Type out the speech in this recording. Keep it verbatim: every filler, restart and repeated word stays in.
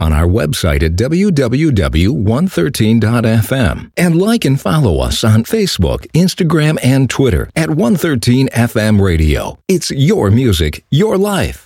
on our website at w w w dot one thirteen dot f m. And like and follow us on Facebook, Instagram, and Twitter at one thirteen F M Radio. It's your music, your life.